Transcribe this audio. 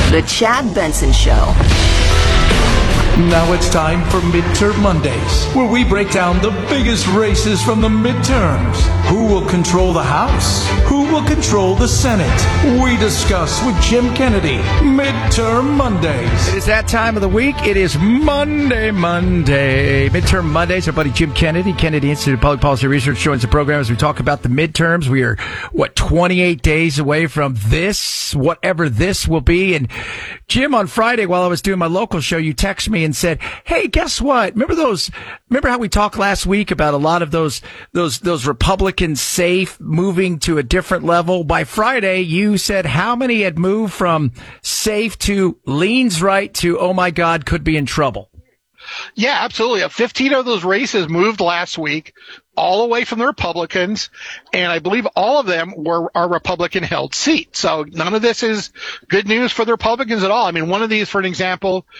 The Chad Benson Show. Now it's time for Midterm Mondays, where we break down the biggest races from the midterms. Who will control the House? Who will control the Senate? We discuss with Jim Kennedy. Midterm Mondays. It is that time of the week. It is Monday. Midterm Mondays. Our buddy Jim Kennedy, Kennedy Institute of Public Policy Research, joins the program as we talk about the midterms. We are, 28 days away from this, whatever this will be. And Jim, on Friday, while I was doing my local show, you texted me and said, "Hey, guess what? Remember how we talked last week about a lot of those Republicans safe moving to a different level? By Friday, you said how many had moved from safe to leans right to, oh my God, could be in trouble." Yeah, absolutely. 15 of those races moved last week, all away from the Republicans, and I believe all of them are Republican-held seats. So none of this is good news for the Republicans at all. I mean, one of these, for an example,